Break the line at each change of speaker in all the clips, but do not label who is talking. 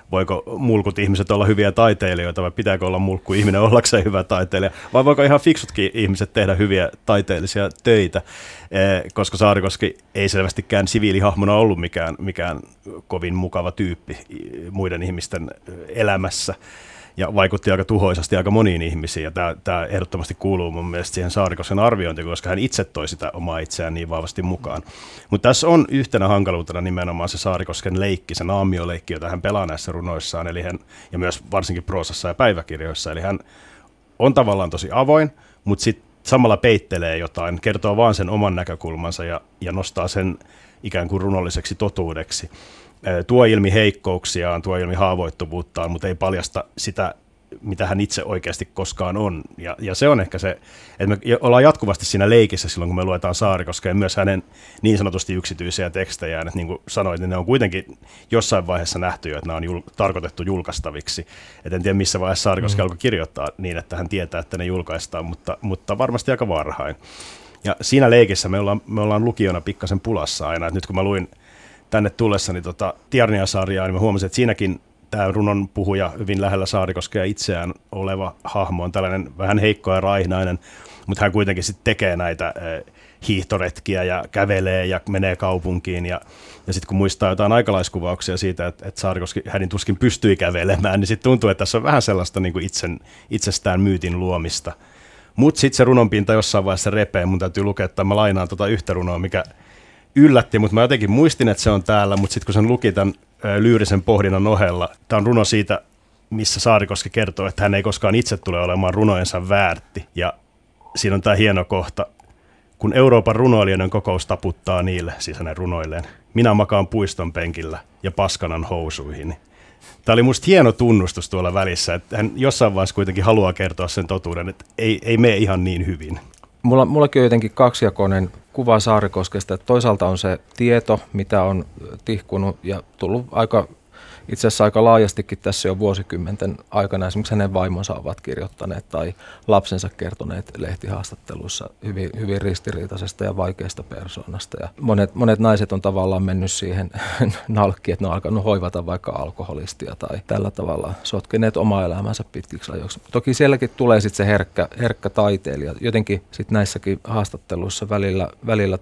voiko mulkut ihmiset olla hyviä taiteilijoita vai pitääkö olla mulkku ihminen ollakseen hyvä taiteilija, vai voiko ihan fiksutkin ihmiset tehdä hyviä taiteellisia töitä, koska Saarikoski ei selvästikään siviilihahmona ollut mikään kovin mukava tyyppi muiden ihmisten elämässä. Ja vaikutti aika tuhoisasti aika moniin ihmisiin, ja tämä ehdottomasti kuuluu mun mielestä siihen Saarikosken arviointiin, koska hän itse toi sitä omaa itseään niin vahvasti mukaan. Mutta tässä on yhtenä hankaluutena nimenomaan se Saarikosken leikki, se naamioleikki, jota hän pelaa näissä runoissaan, ja myös varsinkin proosassa ja päiväkirjoissa. Eli hän on tavallaan tosi avoin, mutta sitten samalla peittelee jotain, kertoo vaan sen oman näkökulmansa ja nostaa sen ikään kuin runolliseksi totuudeksi. Tuo ilmi heikkouksiaan, tuo ilmi haavoittuvuuttaan, mutta ei paljasta sitä, mitä hän itse oikeasti koskaan on. Ja se on ehkä se, että me ollaan jatkuvasti siinä leikissä silloin, kun me luetaan Saarikoskeen myös hänen niin sanotusti yksityisiä tekstejään. Että niin kuin sanoit, niin ne on kuitenkin jossain vaiheessa nähty jo, että nämä on tarkoitettu julkaistaviksi. Et en tiedä, missä vaiheessa Saarikoski alkoi kirjoittaa niin, että hän tietää, että ne julkaistaan, mutta varmasti aika varhain. Ja siinä leikissä me ollaan lukijana pikkasen pulassa aina. Et nyt kun mä luin tänne tullessani Tiarnia-sarjaa, niin mä huomasin, että siinäkin tämä runon puhuja hyvin lähellä Saarikoskea itseään oleva hahmo on tällainen vähän heikko ja raihnainen, mutta hän kuitenkin sitten tekee näitä hiihtoretkiä ja kävelee ja menee kaupunkiin. Ja sitten kun muistaa jotain aikalaiskuvauksia siitä, että Saarikoski hänen tuskin pystyi kävelemään, niin sitten tuntuu, että tässä on vähän sellaista niin kuin itsestään myytin luomista. Mutta sitten se runonpinta jossain vaiheessa repee. Mun täytyy lukea, että mä lainaan yhtä runoa, mikä yllätti, mutta mä jotenkin muistin, että se on täällä, mutta sitten kun sen luki tämän lyyrisen pohdinnan ohella, tämä on runo siitä, missä Saarikoski kertoo, että hän ei koskaan itse tule olemaan runojensa väärti. Ja siinä on tämä hieno kohta, kun Euroopan runoilijoiden kokous taputtaa niille, siis hänen runoilleen, minä makaan puiston penkillä ja paskanan housuihin. Tämä oli musta hieno tunnustus tuolla välissä, että hän jossain vaiheessa kuitenkin haluaa kertoa sen totuuden, että ei mene ihan niin hyvin.
Mullakin on jotenkin kaksijakoinen kuva Saarikoskesta, että toisaalta on se tieto, mitä on tihkunut ja tullut itse asiassa aika laajastikin tässä jo vuosikymmenten aikana. Esimerkiksi hänen vaimonsa ovat kirjoittaneet tai lapsensa kertoneet lehtihaastatteluissa hyvin ristiriitaisesta ja vaikeasta persoonasta. Ja monet naiset on tavallaan mennyt siihen nalkkiin, että ne on alkanut hoivata vaikka alkoholistia tai tällä tavalla sotkeneet omaa elämänsä pitkiksi ajoiksi. Toki sielläkin tulee sitten se herkkä taiteilija. Jotenkin sitten näissäkin haastatteluissa välillä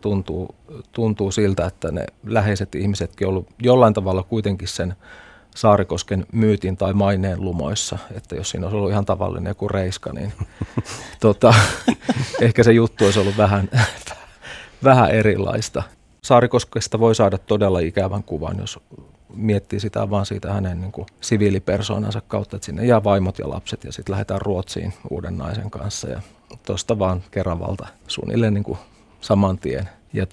tuntuu siltä, että ne läheiset ihmisetkin on ollut jollain tavalla kuitenkin sen Saarikosken myytin tai maineen lumoissa, että jos siinä olisi ollut ihan tavallinen joku reiska, niin ehkä se juttu olisi ollut vähän erilaista. Saarikoskesta voi saada todella ikävän kuvan, jos miettii sitä vaan siitä hänen niin kuin siviilipersoonansa kautta, että sinne jää vaimot ja lapset ja sitten lähdetään Ruotsiin uuden naisen kanssa ja tuosta vaan Keravalta suunnilleen niin kuin saman tien.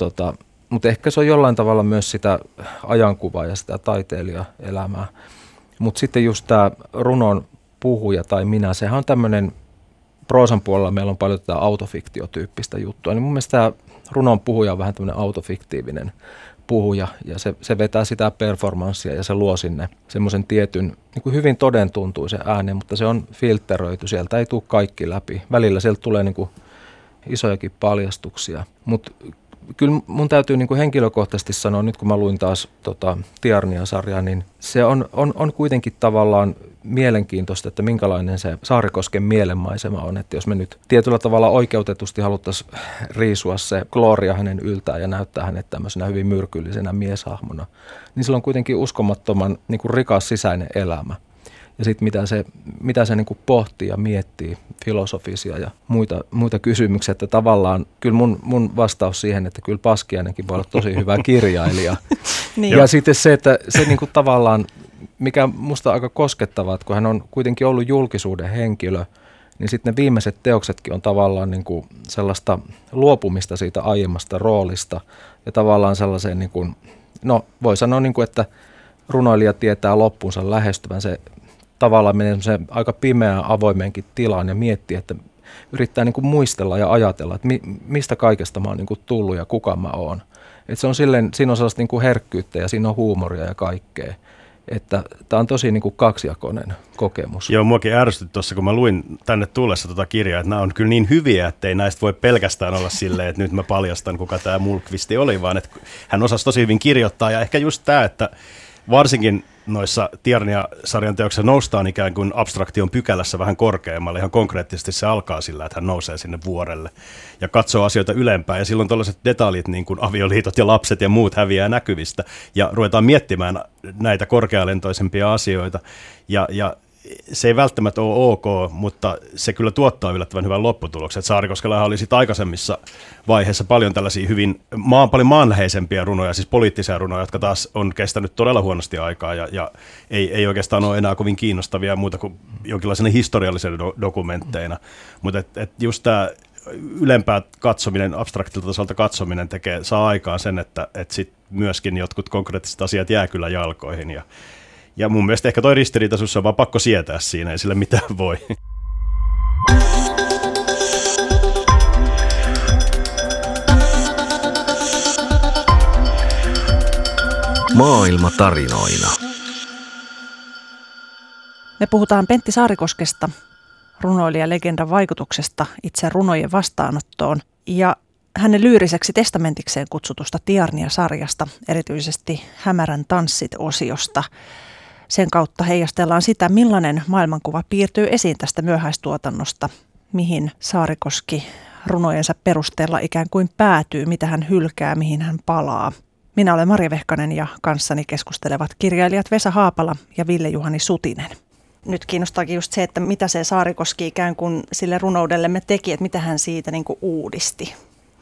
Mutta ehkä se on jollain tavalla myös sitä ajankuvaa ja sitä taiteilijaelämää. Mutta sitten just tämä runon puhuja tai minä, sehän on tämmöinen, proosan puolella meillä on paljon tätä autofiktiotyyppistä juttua. Niin mun mielestä tämä runon puhuja on vähän tämmöinen autofiktiivinen puhuja ja se vetää sitä performanssia ja se luo sinne semmoisen tietyn niin kuin hyvin todentuntuisen äänen, mutta se on filtteröity, sieltä ei tule kaikki läpi. Välillä sieltä tulee niin kuin isojakin paljastuksia, mutta kyllä mun täytyy niin kuin henkilökohtaisesti sanoa, nyt kun mä luin taas Tiarnia-sarjaa, niin se on kuitenkin tavallaan mielenkiintoista, että minkälainen se Saarikosken mielenmaisema on. Että jos me nyt tietyllä tavalla oikeutetusti haluttaisiin riisua se glooria hänen yltään ja näyttää hänet tämmöisenä hyvin myrkyllisenä mieshahmona, niin sillä on kuitenkin uskomattoman niin kuin rikas sisäinen elämä. Ja sitten mitä se niin kuin pohtii ja miettii, filosofisia ja muita kysymyksiä, että tavallaan kyllä mun vastaus siihen, että kyllä Paskiainenkin voi olla tosi hyvä kirjailija. Niin. Ja sitten se, että se niin kuin tavallaan, mikä musta on aika koskettavaa, että kun hän on kuitenkin ollut julkisuuden henkilö, niin sitten ne viimeiset teoksetkin on tavallaan niin kuin sellaista luopumista siitä aiemmasta roolista ja tavallaan sellaiseen, niin kuin, no voi sanoa, niin kuin, että runoilija tietää loppuunsa lähestyvän, se tavallaan menee aika pimeään avoimeenkin tilaan ja miettii, että yrittää niin kuin muistella ja ajatella, että mistä kaikesta mä oon niin kuin tullut ja kuka mä oon. Että se on silleen, siinä on sellaista niin kuin herkkyyttä ja siinä on huumoria ja kaikkea. Että tämä on tosi niin kuin kaksijakoinen kokemus.
Joo, muakin ärsytti tuossa, kun mä luin tänne tullessa kirjaa, että nämä on kyllä niin hyviä, että ei näistä voi pelkästään olla silleen, että nyt mä paljastan, kuka tämä Mulkvisti oli, vaan että hän osasi tosi hyvin kirjoittaa. Ja ehkä just tämä, että varsinkin noissa Tiarnia-sarjan teoksissa noustaan ikään kuin abstraktion pykälässä vähän korkeammalle. Ihan konkreettisesti se alkaa sillä, että hän nousee sinne vuorelle ja katsoo asioita ylempään. Ja silloin tällaiset detaljit, niin kuin avioliitot ja lapset ja muut häviää näkyvistä. Ja ruvetaan miettimään näitä korkealentoisempia asioita. Ja se ei välttämättä ole ok, mutta se kyllä tuottaa yllättävän hyvän lopputuloksen. Saarikoskellahan oli sitten aikaisemmissa vaiheissa paljon tällaisia paljon maanläheisempiä runoja, siis poliittisia runoja, jotka taas on kestänyt todella huonosti aikaa ja ei oikeastaan ole enää kovin kiinnostavia muuta kuin jonkinlaisena historiallisena dokumentteina. Mutta just tämä ylempää katsominen, abstraktilta tasolta katsominen saa aikaan sen, että sit myöskin jotkut konkreettiset asiat jää kyllä jalkoihin. Ja mun mielestä ehkä toi ristiriitaisuus on vaan pakko sietää siinä, ei sille mitään voi.
Maailma tarinoina.
Me puhutaan Pentti Saarikoskesta, runoilija-legendan vaikutuksesta itse runojen vastaanottoon ja hänen lyyriseksi testamenttikseen kutsutusta Tiarnia-sarjasta, erityisesti Hämärän tanssit-osiosta. Sen kautta heijastellaan sitä, millainen maailmankuva piirtyy esiin tästä myöhäistuotannosta, mihin Saarikoski runojensa perusteella ikään kuin päätyy, mitä hän hylkää, mihin hän palaa. Minä olen Marja Vehkanen ja kanssani keskustelevat kirjailijat Vesa Haapala ja Ville-Juhani Sutinen. Nyt kiinnostaakin just se, että mitä se Saarikoski ikään kuin sille runoudellemme teki, että mitä hän siitä niin kuin uudisti.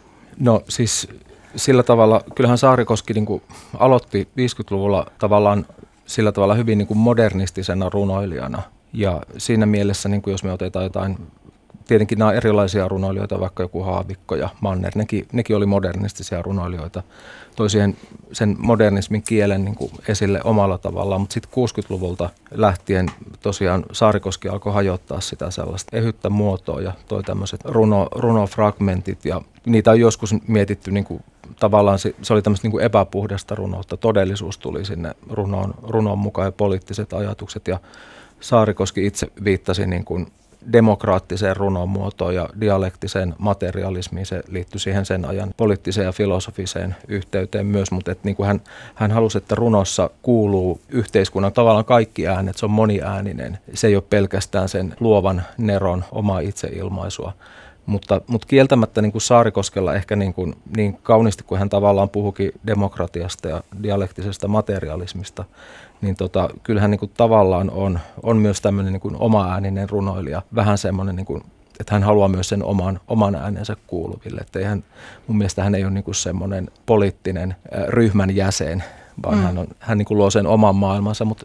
No siis sillä tavalla, kyllähän Saarikoski niin kuin aloitti 50-luvulla tavallaan sillä tavalla hyvin niin kuin modernistisena runoilijana. Ja siinä mielessä, niin kuin jos me otetaan jotain, tietenkin nämä erilaisia runoilijoita, vaikka joku Haavikko ja Manner, nekin oli modernistisia runoilijoita. Toi siihen sen modernismin kielen niin kuin esille omalla tavallaan, mutta sitten 60-luvulta lähtien tosiaan Saarikoski alkoi hajottaa sitä sellaista ehyttä muotoa ja toi tämmöiset runofragmentit ja niitä on joskus mietitty niin kuin tavallaan se oli tämmöistä niin kuin epäpuhdasta runoutta. Todellisuus tuli sinne runoon mukaan ja poliittiset ajatukset. Ja Saarikoski itse viittasi niin kuin demokraattiseen runon muotoon ja dialektiseen materialismiin. Se liittyi siihen sen ajan poliittiseen ja filosofiseen yhteyteen myös, mutta että niin kuin hän halusi, että runossa kuuluu yhteiskunnan tavallaan kaikki äänet, se on moniääninen. Se ei ole pelkästään sen luovan neron omaa itseilmaisua. Mutta kieltämättä niin kuin Saarikoskella ehkä niin kauniisti kuin hän tavallaan puhuikin demokratiasta ja dialektisesta materialismista, niin kyllähän niin kuin tavallaan on myös tämmöinen niin kuin oma-ääninen runoilija, vähän semmoinen, niin kuin, että hän haluaa myös sen oman äänensä kuuluville. Että mun mielestä hän ei ole niin kuin semmoinen poliittinen ryhmän jäsen, vaan hän niin kuin luo sen oman maailmansa, mutta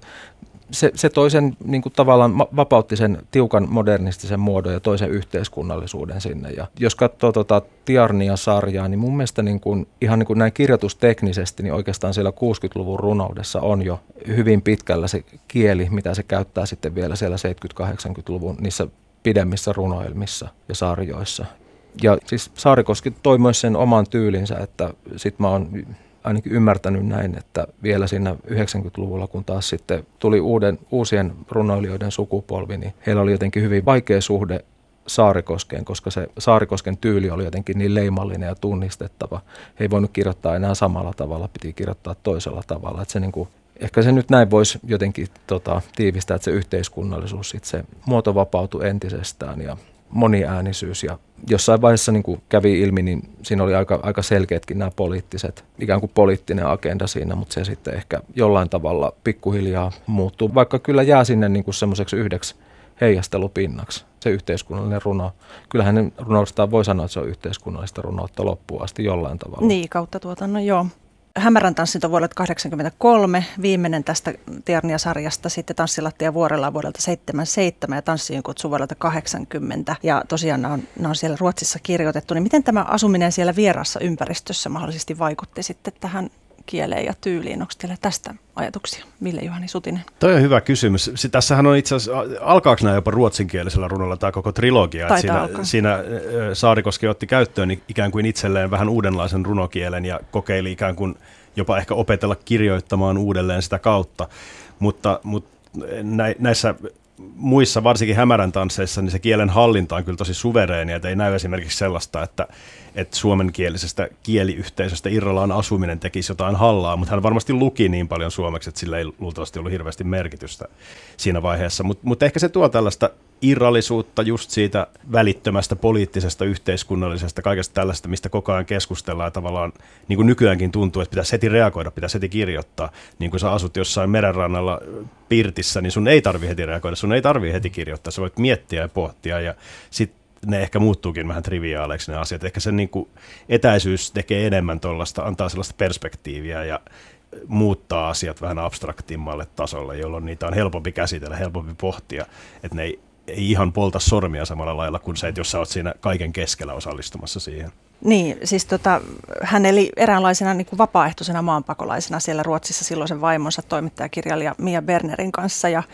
se toi sen niin kuin tavallaan vapautti sen tiukan modernistisen muodon ja toisen yhteiskunnallisuuden sinne. Ja jos katsoo Tiarnia-sarjaa, niin mun mielestä niin kuin, ihan niin kuin näin kirjoitusteknisesti, niin oikeastaan siellä 60-luvun runoudessa on jo hyvin pitkällä se kieli, mitä se käyttää sitten vielä siellä 70-80-luvun niissä pidemmissä runoilmissa ja sarjoissa. Ja siis Saarikoski toi myös sen oman tyylinsä, että sit mä oon ainakin ymmärtänyt näin, että vielä siinä 90-luvulla, kun taas sitten tuli uusien runoilijoiden sukupolvi, niin heillä oli jotenkin hyvin vaikea suhde Saarikoskeen, koska se Saarikosken tyyli oli jotenkin niin leimallinen ja tunnistettava. He ei voinut kirjoittaa enää samalla tavalla, piti kirjoittaa toisella tavalla. Että se niin kuin, ehkä se nyt näin voisi jotenkin tiivistää, että se yhteiskunnallisuus, sit se muoto vapautui entisestään ja moniäänisyys ja jossain vaiheessa niin kuin kävi ilmi, niin siinä oli aika selkeätkin nämä poliittiset, ikään kuin poliittinen agenda siinä, mutta se sitten ehkä jollain tavalla pikkuhiljaa muuttuu, vaikka kyllä jää sinne niin kuin semmoiseksi yhdeksi heijastelupinnaksi se yhteiskunnallinen runo. Kyllähän ne runoudestaan voi sanoa, että se on yhteiskunnallista runoutta loppuun asti jollain tavalla.
Niin, kautta tuotannon, joo. Hämärän tanssit on vuodelta 1983, viimeinen tästä Tiarnia-sarjasta, sitten Tanssilattia vuorella vuodelta 1977 ja Tanssiin kutsu vuodelta 1980. Ja tosiaan nämä on siellä Ruotsissa kirjoitettu. Niin miten tämä asuminen siellä vieraassa ympäristössä mahdollisesti vaikutti sitten tähän kieleen ja tyyliin? Onko teillä tästä ajatuksia, Ville-Juhani Sutinen?
Toi on hyvä kysymys. Tässähän on itse asiassa, alkaako nämä jopa ruotsinkielisellä runolla tämä koko trilogia? Siinä Saarikoski otti käyttöön ikään kuin itselleen vähän uudenlaisen runokielen ja kokeili ikään kuin jopa ehkä opetella kirjoittamaan uudelleen sitä kautta. Mutta näissä muissa, varsinkin hämärän tansseissa, niin se kielen hallinta on kyllä tosi suvereenia, että ei näy esimerkiksi sellaista, että suomenkielisestä kieliyhteisöstä irrallaan asuminen tekisi jotain hallaa, mutta hän varmasti luki niin paljon suomeksi, että sillä ei luultavasti ollut hirveästi merkitystä siinä vaiheessa, mutta ehkä se tuo tällaista irrallisuutta just siitä välittömästä poliittisesta, yhteiskunnallisesta, kaikesta tällaista, mistä koko ajan keskustellaan, tavallaan niin kuin nykyäänkin tuntuu, että pitäisi heti reagoida, pitäisi heti kirjoittaa. Niin kuin sä asut jossain merenrannalla pirtissä, niin sun ei tarvitse heti reagoida, sun ei tarvitse heti kirjoittaa, sä voit miettiä ja pohtia ja sitten ne ehkä muuttuukin vähän triviaaleiksi ne asiat. Ehkä se niin kuin etäisyys tekee enemmän tuollaista, antaa sellaista perspektiiviä ja muuttaa asiat vähän abstraktimmalle tasolle, jolloin niitä on helpompi käsitellä, helpompi pohtia, että ne ei ihan polta sormia samalla lailla kuin se, että jos sä oot siinä kaiken keskellä osallistumassa siihen.
Niin, siis hän eli eräänlaisena niin kuin vapaaehtoisena maanpakolaisena siellä Ruotsissa silloisen vaimonsa toimittajakirjailija Mia Bernerin kanssa ja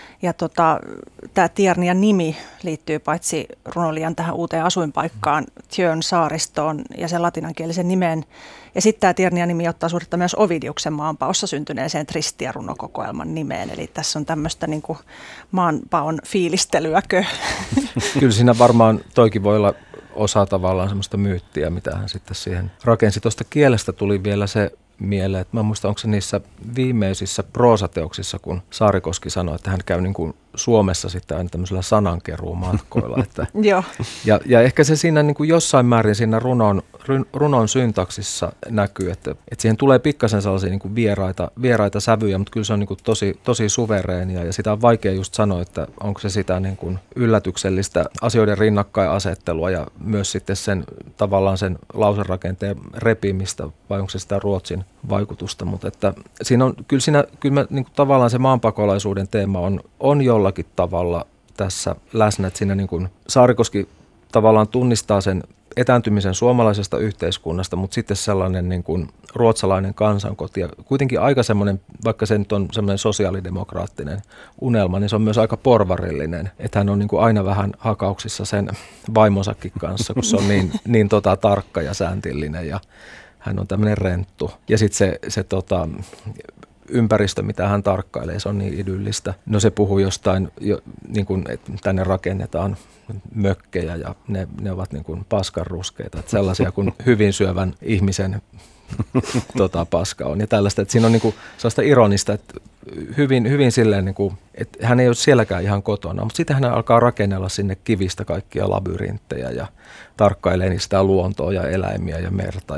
tämä Tiarnian nimi liittyy paitsi runoilijan tähän uuteen asuinpaikkaan, Tjörn saaristoon ja sen latinankielisen nimeen. Ja sitten tämä Tiarnian nimi ottaa suhdetta myös Ovidiuksen maanpaossa syntyneeseen Tristia-runokokoelman nimeen. Eli tässä on tämmöistä niin kuin maanpaon fiilistelyäkö.
Kyllä siinä varmaan toikin voi olla osa tavallaan semmoista myyttiä, mitä hän sitten siihen rakensi. Tuosta kielestä tuli vielä se mieleen, että mä muistan, onko se niissä viimeisissä proosateoksissa, kun Saarikoski sanoi, että hän käy niin kuin Suomessa sitten aina tämmöisellä sanankeruumatkoilla. Että ja ehkä se siinä niin kuin jossain määrin siinä runon syntaksissa näkyy, että siihen tulee pikkasen sellaisia niin kuin vieraita sävyjä, mutta kyllä se on niin kuin tosi suvereenia ja sitä on vaikea just sanoa, että onko se sitä niin kuin yllätyksellistä asioiden rinnakkainasettelua ja myös sitten sen tavallaan sen lauserakenteen repimistä vai onko se sitä Ruotsin vaikutusta, mutta että siinä on kyllä niin kuin tavallaan se maanpakolaisuuden teema on jollakin tavalla tässä läsnä, että siinä niin kuin Saarikoski tavallaan tunnistaa sen etääntymisen suomalaisesta yhteiskunnasta, mutta sitten sellainen niin kuin ruotsalainen kansankoti ja kuitenkin aika semmoinen, vaikka se nyt on semmoinen sosiaalidemokraattinen unelma, niin se on myös aika porvarillinen, että hän on niin kuin aina vähän hakauksissa sen vaimonsakin kanssa, kun se on niin tarkka ja sääntillinen ja hän on tämmöinen renttu. Ja sitten se ympäristö, mitä hän tarkkailee, se on niin idyllistä. No se puhuu jostain, niin kuin, että tänne rakennetaan mökkejä ja ne ovat niin kuin paskanruskeita. Että sellaisia kuin hyvin syövän ihmisen paska on ja tällaista. Että siinä on niin kuin sellaista ironista, että hyvin silleen, niin kuin, että hän ei ole sielläkään ihan kotona, mutta sitten hän alkaa rakennella sinne kivistä kaikkia labyrinttejä ja tarkkailee niin sitä luontoa ja eläimiä ja merta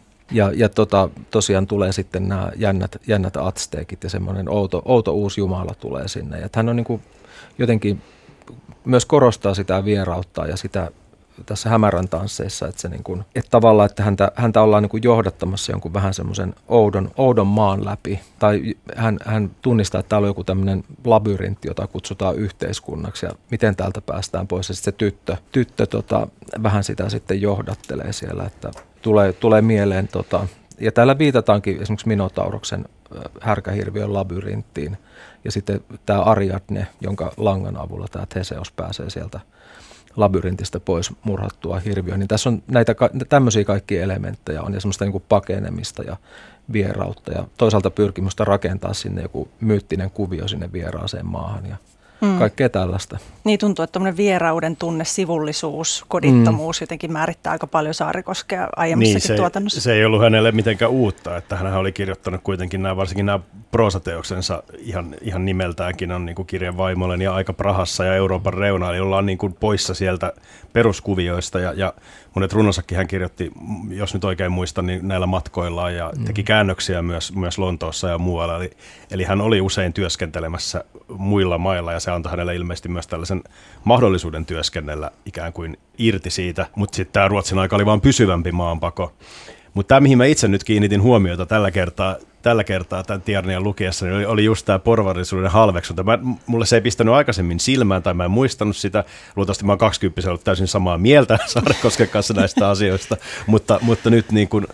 ja tosiaan tulee sitten nämä jännät atsteekit ja semmoinen outo uusi jumala tulee sinne. Ja hän on niin kuin jotenkin myös korostaa sitä vierautta ja sitä tässä hämärän tansseissa, että, se niin kuin, että tavallaan, että häntä ollaan niin kuin johdattamassa jonkun vähän semmoisen oudon maan läpi. Tai hän tunnistaa, että täällä on joku tämmöinen labyrintti, jota kutsutaan yhteiskunnaksi ja miten täältä päästään pois. Ja sitten se tyttö vähän sitä sitten johdattelee siellä, että tulee mieleen, ja täällä viitataankin esimerkiksi Minotauroksen härkähirviön labyrinttiin, ja sitten tämä Ariadne, jonka langan avulla tämä Theseus pääsee sieltä labyrintistä pois murhattua hirviöön, niin tässä on näitä tämmöisiä kaikkia elementtejä on, ja semmoista niin kuin pakenemista ja vierautta, ja toisaalta pyrkimystä rakentaa sinne joku myyttinen kuvio sinne vieraaseen maahan, ja kaikkea tällaista.
Niin tuntuu, että tämmöinen vierauden tunne, sivullisuus, kodittomuus jotenkin määrittää aika paljon Saarikoskea aiemmissakin tuotannossa.
Se ei ollut hänelle mitenkään uutta, että hän oli kirjoittanut kuitenkin varsinkin nämä proosateoksensa ihan nimeltäänkin on niin kuin kirjan Vaimolen ja Aika Prahassa ja Euroopan reuna, eli ollaan niin kuin poissa sieltä peruskuvioista ja monet runonsakin hän kirjoitti, jos nyt oikein muistan, niin näillä matkoillaan ja teki käännöksiä myös Lontoossa ja muualla, eli hän oli usein työskentelemässä muilla mailla ja se antoi hänelle ilmeisesti myös tällaisen mahdollisuuden työskennellä ikään kuin irti siitä, mutta sitten tämä Ruotsin aika oli vaan pysyvämpi maanpako. Mutta tämä, mihin mä itse nyt kiinnitin huomiota tällä kertaa tämän Tiarnian lukiessa, niin oli just tämä porvarillisuuden halveksunta. Mulle se ei pistänyt aikaisemmin silmään tai mä en muistanut sitä. Luultavasti mä oon 20 ollut täysin samaa mieltä Saarikosken kanssa näistä asioista, mutta nyt niin kuin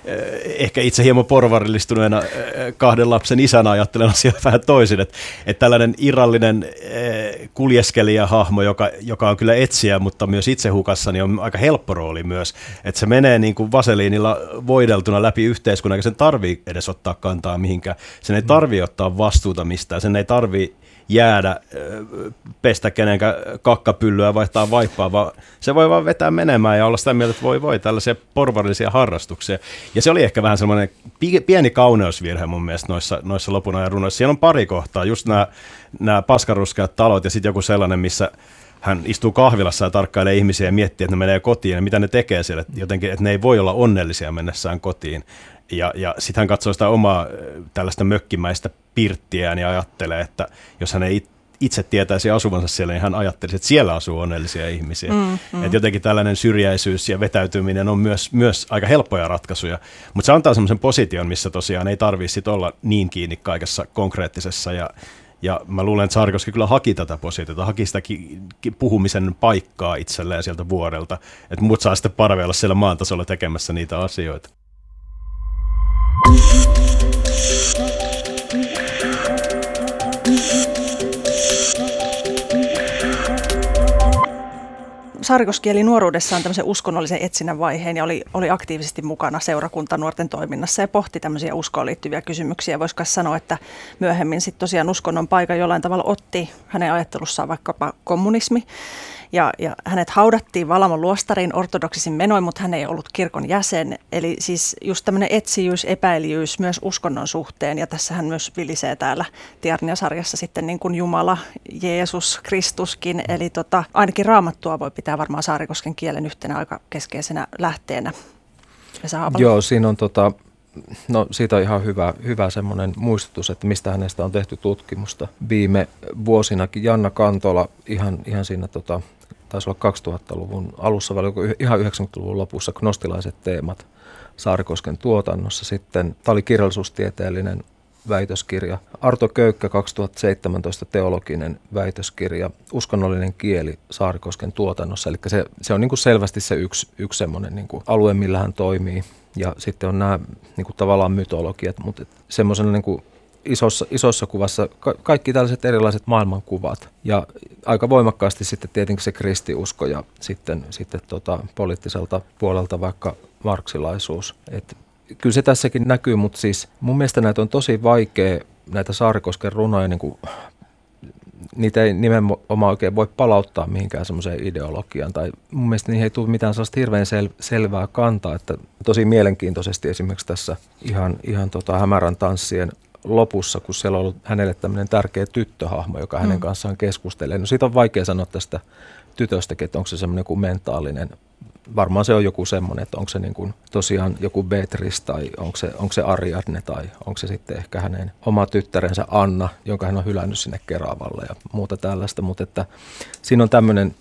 ehkä itse hieman porvarillistuneena kahden lapsen isänä ajattelen asiaa vähän toisin, että tällainen irrallinen kuljeskelijahahmo, joka on kyllä etsijä, mutta myös itse hukassa, niin on aika helppo rooli myös, että se menee niin kuin vaseliinilla voideltuna läpi yhteiskunnan, eikä sen tarvitse edes ottaa kantaa mihinkään, sen ei tarvitse ottaa vastuuta mistään, sen ei tarvitse jäädä, pestä kenenkään kakkapyllyä, vaihtaa vaippaa, vaan se voi vaan vetää menemään ja olla sitä mieltä, että voi, tällaisia porvarillisia harrastuksia. Ja se oli ehkä vähän semmoinen pieni kauneusvirhe mun mielestä noissa lopun ajan runoissa. Siellä on pari kohtaa, just nämä paskaruskeat talot ja sitten joku sellainen, missä hän istuu kahvilassa ja tarkkailee ihmisiä ja miettii, että ne menee kotiin ja mitä ne tekee siellä, jotenkin, että ne ei voi olla onnellisia mennessään kotiin. Ja sitten hän katsoo sitä omaa tällaista mökkimäistä pirttiään ja ajattelee, että jos hän ei itse tietäisi asuvansa siellä, niin hän ajattelisi, että siellä asuu onnellisia ihmisiä. Että jotenkin tällainen syrjäisyys ja vetäytyminen on myös aika helppoja ratkaisuja, mutta se antaa semmoisen position, missä tosiaan ei tarvitse olla niin kiinni kaikessa konkreettisessa ja mä luulen, että Saarikoski kyllä haki tätä positiota, haki sitä puhumisen paikkaa itselleen sieltä vuorelta, että muut saa sitten parveilla siellä maan tasolla tekemässä niitä asioita.
Saarikoski eli nuoruudessaan tämmöisen uskonnollisen etsinnän vaiheen ja oli aktiivisesti mukana seurakuntanuorten toiminnassa ja pohti tämmöisiä uskoon liittyviä kysymyksiä. Voisiko sanoa, että myöhemmin sitten tosiaan uskonnon paikan jollain tavalla otti hänen ajattelussaan vaikkapa kommunismi. Ja hänet haudattiin Valamon luostariin ortodoksisin menoin, mutta hän ei ollut kirkon jäsen. Eli siis just tämmöinen etsijyys, epäilijyys myös uskonnon suhteen. Ja tässä hän myös vilisee täällä Tiarnia-sarjassa sitten niin kuin Jumala, Jeesus, Kristuskin. Eli ainakin Raamattua voi pitää varmaan Saarikosken kielen yhtenä aika keskeisenä lähteenä.
Joo, siinä on siitä on ihan hyvä semmoinen muistutus, että mistä hänestä on tehty tutkimusta. Viime vuosinakin Janna Kantola ihan siinä taisi olla 2000-luvun alussa, vai ihan 90-luvun lopussa gnostilaiset teemat Saarikosken tuotannossa. Sitten tämä oli kirjallisuustieteellinen väitöskirja. Arto Köykkä 2017 teologinen väitöskirja, uskonnollinen kieli Saarikosken tuotannossa. Eli se on niin kuin selvästi se yksi semmoinen niin kuin alue, millä hän toimii. Ja sitten on nämä niin kuin tavallaan mytologiat, mutta semmoisena niin kuin isossa kuvassa kaikki tällaiset erilaiset maailmankuvat. Ja aika voimakkaasti sitten tietenkin se kristiusko ja sitten poliittiselta puolelta vaikka marksilaisuus. Kyllä se tässäkin näkyy, mutta siis mun mielestä näitä on tosi vaikea, näitä Saarikosken runoja, niin kuin, niitä ei nimenomaan oikein voi palauttaa mihinkään semmoiseen ideologiaan. Tai mun mielestä niihin ei tule mitään sellaista hirveän selvää kantaa, että tosi mielenkiintoisesti esimerkiksi tässä ihan Hämärän tanssien lopussa, kun siellä on ollut hänelle tämmöinen tärkeä tyttöhahmo, joka hänen kanssaan keskustelee. No siitä on vaikea sanoa tästä tytöstäkin, että onko se semmoinen kuin mentaalinen. Varmaan se on joku semmoinen, että onko se niin kuin tosiaan joku Beatrice tai onko se Ariadne tai onko se sitten ehkä hänen oma tyttärensä Anna, jonka hän on hylännyt sinne Keravalle ja muuta tällaista. Mutta että siinä on tämmöinen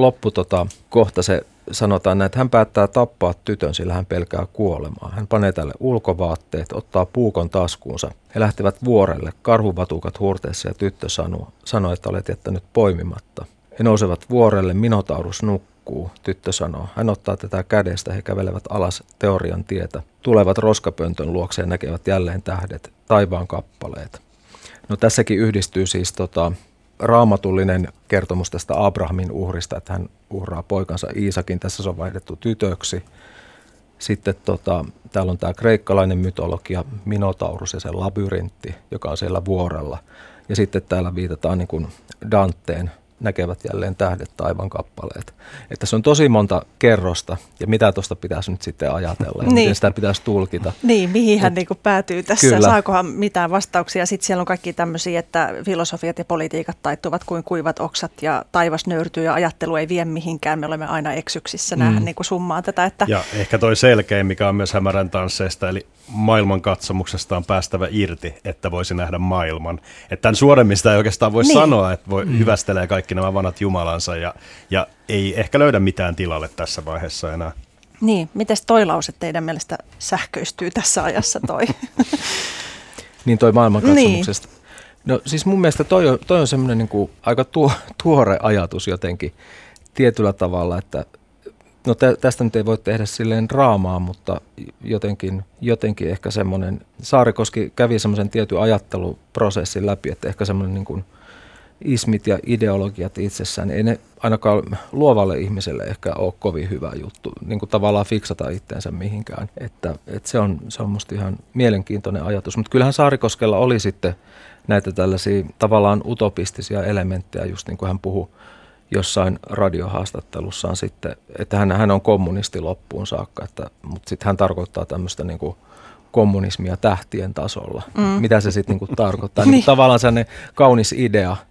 kohta se sanotaan näin, että hän päättää tappaa tytön, sillä hän pelkää kuolemaa. Hän panee tälle ulkovaatteet, ottaa puukon taskuunsa. He lähtevät vuorelle, karhuvatukat huurteessa ja tyttö sanoo, että olet jättänyt poimimatta. He nousevat vuorelle, Minotaurus nukkuu, tyttö sanoo. Hän ottaa tätä kädestä, he kävelevät alas teorian tietä. Tulevat roskapöntön luokse ja näkevät jälleen tähdet, taivaan kappaleet. No tässäkin yhdistyy siis raamatullinen kertomus tästä Abrahamin uhrista, että hän uhraa poikansa Iisakin. Tässä se on vaihdettu tytöksi. Sitten täällä on tämä kreikkalainen mytologia, Minotaurus ja se labyrintti, joka on siellä vuorella. Ja sitten täällä viitataan niin kuin Danteen näkevät jälleen tähdet, taivaan kappaleet. Että se on tosi monta kerrosta, ja mitä tuosta pitäisi nyt sitten ajatella, ja miten sitä pitäisi tulkita.
Niin, mihin hän niinku päätyy tässä, kyllä. Saakohan mitään vastauksia. Sitten siellä on kaikki tämmöisiä, että filosofiat ja politiikat taittuvat kuin kuivat oksat, ja taivas nöyrtyy, ja ajattelu ei vie mihinkään. Me olemme aina eksyksissä, näähän niinku summaa tätä. Että
ja ehkä toi selkein, mikä on myös Hämärän tansseista, eli maailman katsomuksesta on päästävä irti, että voisi nähdä maailman. Että tämän suoremmin sitä ei oikeastaan voi sanoa, että voi hyvästelee kaikki nämä vanhat jumalansa ja ei ehkä löydä mitään tilalle tässä vaiheessa enää.
Niin, mites toi lause teidän mielestä sähköistyy tässä ajassa toi?
Niin toi maailmankatsomuksesta. Niin. No siis mun mielestä toi on semmoinen niin kuin aika tuore ajatus jotenkin tietyllä tavalla, että no tästä nyt ei voi tehdä silleen draamaa, mutta jotenkin ehkä semmoinen, Saarikoski kävi semmoisen tietyn ajatteluprosessin läpi, että ehkä semmoinen niin kuin ismit ja ideologiat itsessään, ei ne ainakaan luovalle ihmiselle ehkä ole kovin hyvä juttu, niin kuin tavallaan fiksata itteensä mihinkään. Että se on musta ihan mielenkiintoinen ajatus. Mutta kyllähän Saarikoskella oli sitten näitä tällaisia tavallaan utopistisia elementtejä, just niin kuin hän puhui jossain radiohaastattelussaan sitten, että hän on kommunisti loppuun saakka, mutta sitten hän tarkoittaa tämmöistä niin kuin kommunismia tähtien tasolla. Mitä se sitten niin kuin tarkoittaa? Niin. Tavallaan sellainen kaunis idea,